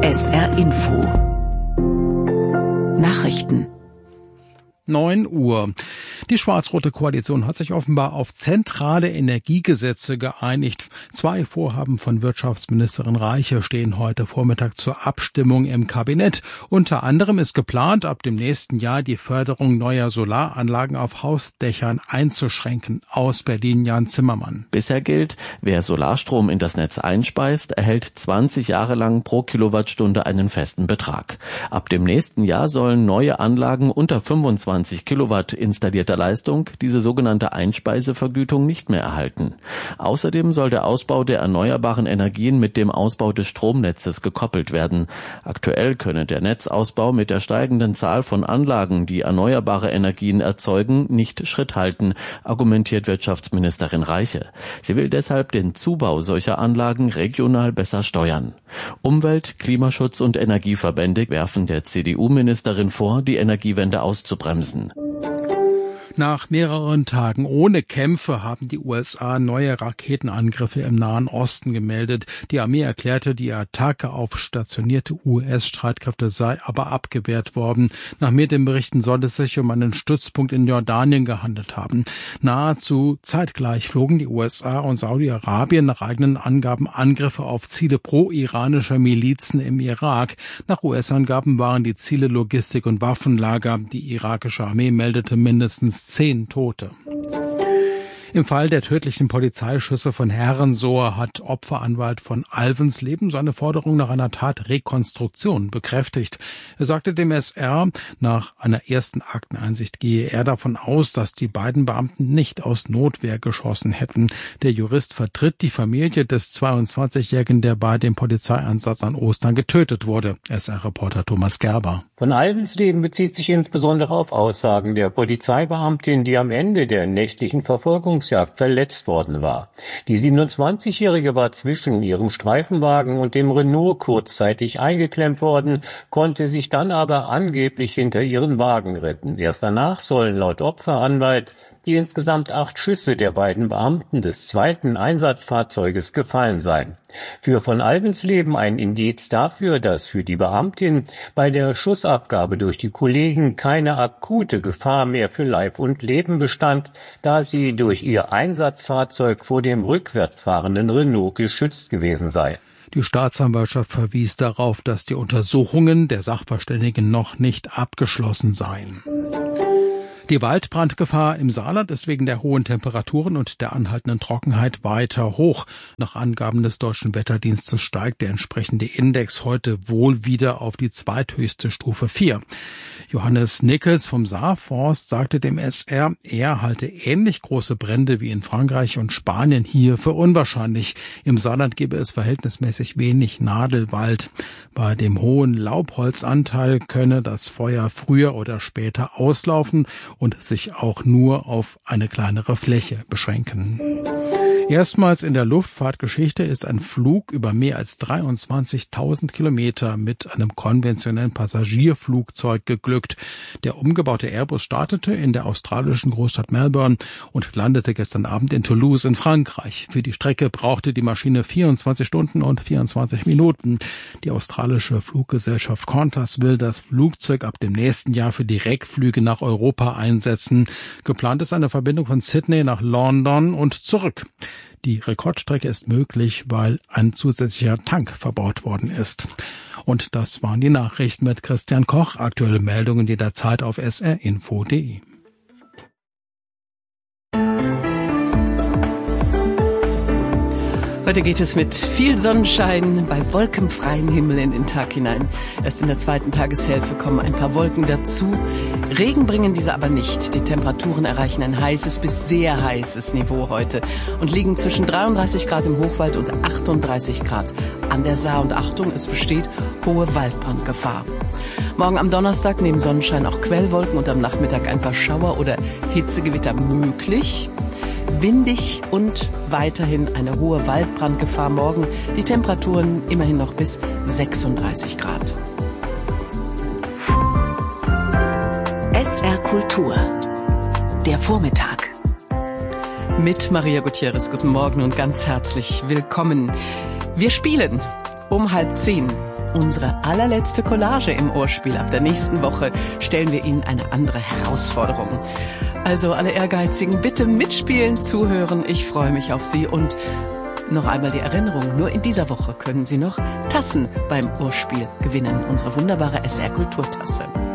SR Info Nachrichten 9 Uhr. Die schwarz-rote Koalition hat sich offenbar auf zentrale Energiegesetze geeinigt. 2 Vorhaben von Wirtschaftsministerin Reiche stehen heute Vormittag zur Abstimmung im Kabinett. Unter anderem ist geplant, ab dem nächsten Jahr die Förderung neuer Solaranlagen auf Hausdächern einzuschränken. Aus Berlin Jan Zimmermann. Bisher gilt, wer Solarstrom in das Netz einspeist, erhält 20 Jahre lang pro Kilowattstunde einen festen Betrag. Ab dem nächsten Jahr sollen neue Anlagen unter 25 Kilowatt installierter Leistung diese sogenannte Einspeisevergütung nicht mehr erhalten. Außerdem soll der Ausbau der erneuerbaren Energien mit dem Ausbau des Stromnetzes gekoppelt werden. Aktuell könne der Netzausbau mit der steigenden Zahl von Anlagen, die erneuerbare Energien erzeugen, nicht Schritt halten, argumentiert Wirtschaftsministerin Reiche. Sie will deshalb den Zubau solcher Anlagen regional besser steuern. Umwelt-, Klimaschutz- und Energieverbände werfen der CDU-Ministerin vor, die Energiewende auszubremsen. Nach mehreren Tagen ohne Kämpfe haben die USA neue Raketenangriffe im Nahen Osten gemeldet. Die Armee erklärte, die Attacke auf stationierte US-Streitkräfte sei aber abgewehrt worden. Nach Medienberichten soll es sich um einen Stützpunkt in Jordanien gehandelt haben. Nahezu zeitgleich flogen die USA und Saudi-Arabien nach eigenen Angaben Angriffe auf Ziele pro-iranischer Milizen im Irak. Nach US-Angaben waren die Ziele Logistik- und Waffenlager. Die irakische Armee meldete mindestens 10 Tote. Im Fall der tödlichen Polizeischüsse von Herrensohr hat Opferanwalt von Alvensleben seine Forderung nach einer Tatrekonstruktion bekräftigt. Er sagte dem SR, nach einer ersten Akteneinsicht gehe er davon aus, dass die beiden Beamten nicht aus Notwehr geschossen hätten. Der Jurist vertritt die Familie des 22-Jährigen, der bei dem Polizeieinsatz an Ostern getötet wurde. SR-Reporter Thomas Gerber. Von Alvensleben bezieht sich insbesondere auf Aussagen der Polizeibeamtin, die am Ende der nächtlichen Verfolgungsjagd verletzt worden war. Die 27-Jährige war zwischen ihrem Streifenwagen und dem Renault kurzzeitig eingeklemmt worden, konnte sich dann aber angeblich hinter ihren Wagen retten. Erst danach sollen laut Opferanwalt die insgesamt 8 Schüsse der beiden Beamten des zweiten Einsatzfahrzeuges gefallen sein. Für von Alvensleben ein Indiz dafür, dass für die Beamtin bei der Schussabgabe durch die Kollegen keine akute Gefahr mehr für Leib und Leben bestand, da sie durch ihr Einsatzfahrzeug vor dem rückwärts fahrenden Renault geschützt gewesen sei. Die Staatsanwaltschaft verwies darauf, dass die Untersuchungen der Sachverständigen noch nicht abgeschlossen seien. Die Waldbrandgefahr im Saarland ist wegen der hohen Temperaturen und der anhaltenden Trockenheit weiter hoch. Nach Angaben des Deutschen Wetterdienstes steigt der entsprechende Index heute wohl wieder auf die zweithöchste Stufe 4. Johannes Nickels vom Saarforst sagte dem SR, er halte ähnlich große Brände wie in Frankreich und Spanien hier für unwahrscheinlich. Im Saarland gebe es verhältnismäßig wenig Nadelwald. Bei dem hohen Laubholzanteil könne das Feuer früher oder später auslaufen und sich auch nur auf eine kleinere Fläche beschränken. Erstmals in der Luftfahrtgeschichte ist ein Flug über mehr als 23.000 Kilometer mit einem konventionellen Passagierflugzeug geglückt. Der umgebaute Airbus startete in der australischen Großstadt Melbourne und landete gestern Abend in Toulouse in Frankreich. Für die Strecke brauchte die Maschine 24 Stunden und 24 Minuten. Die australische Fluggesellschaft Qantas will das Flugzeug ab dem nächsten Jahr für Direktflüge nach Europa einsetzen. Geplant ist eine Verbindung von Sydney nach London und zurück. Die Rekordstrecke ist möglich, weil ein zusätzlicher Tank verbaut worden ist. Und das waren die Nachrichten mit Christian Koch. Aktuelle Meldungen jederzeit auf srinfo.de. Heute geht es mit viel Sonnenschein bei wolkenfreiem Himmel in den Tag hinein. Erst in der zweiten Tageshälfte kommen ein paar Wolken dazu. Regen bringen diese aber nicht. Die Temperaturen erreichen ein heißes bis sehr heißes Niveau heute und liegen zwischen 33 Grad im Hochwald und 38 Grad an der Saar. Und Achtung, es besteht hohe Waldbrandgefahr. Morgen am Donnerstag neben Sonnenschein auch Quellwolken und am Nachmittag ein paar Schauer oder Hitzegewitter möglich. Windig und weiterhin eine hohe Waldbrandgefahr morgen. Die Temperaturen immerhin noch bis 36 Grad. SR Kultur. Der Vormittag. Mit Maria Gutierrez. Guten Morgen und ganz herzlich willkommen. Wir spielen um 9:30 unsere allerletzte Collage im Urspiel. Ab der nächsten Woche stellen wir Ihnen eine andere Herausforderung. Also alle Ehrgeizigen, bitte mitspielen, zuhören. Ich freue mich auf Sie. Und noch einmal die Erinnerung, nur in dieser Woche können Sie noch Tassen beim Urspiel gewinnen. Unsere wunderbare SR Kulturtasse.